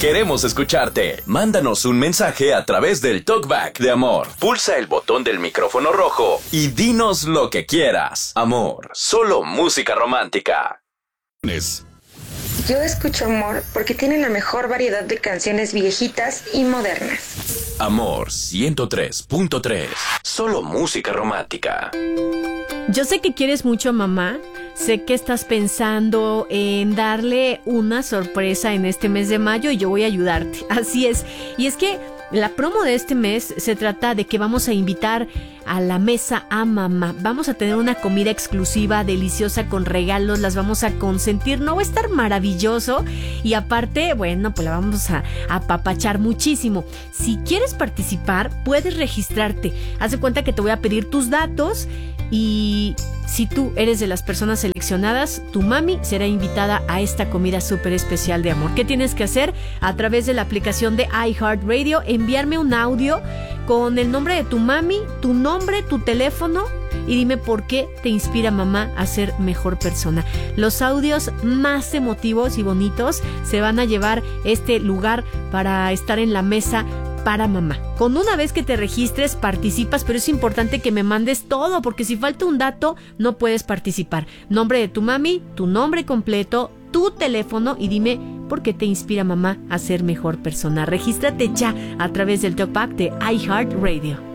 Queremos escucharte. Mándanos un mensaje a través del Talkback de Amor. Pulsa el botón del micrófono rojo y dinos lo que quieras. Amor, solo música romántica. Yo escucho Amor porque tiene la mejor variedad de canciones viejitas y modernas. Amor 103.3. Solo música romántica. Yo sé que quieres mucho a mamá. Sé que estás pensando en darle una sorpresa en este mes de mayo y yo voy a ayudarte. Así es. Y es que la promo de este mes se trata de que vamos a invitar a la mesa a mamá. Vamos a tener una comida exclusiva, deliciosa, con regalos. Las vamos a consentir. No va a estar maravilloso. Y aparte, bueno, pues la vamos a apapachar muchísimo. Si quieres participar, puedes registrarte. Haz de cuenta que te voy a pedir tus datos. Y si tú eres de las personas seleccionadas, tu mami será invitada a esta comida súper especial de amor. ¿Qué tienes que hacer? A través de la aplicación de iHeartRadio, enviarme un audio con el nombre de tu mami, tu nombre, tu teléfono y dime por qué te inspira mamá a ser mejor persona. Los audios más emotivos y bonitos se van a llevar este lugar para estar en la mesa para mamá. Con una vez que te registres, participas, pero es importante que me mandes todo, porque si falta un dato, no puedes participar. Nombre de tu mami, tu nombre completo, tu teléfono y dime por qué te inspira mamá a ser mejor persona. Regístrate ya a través del Talkback de iHeartRadio.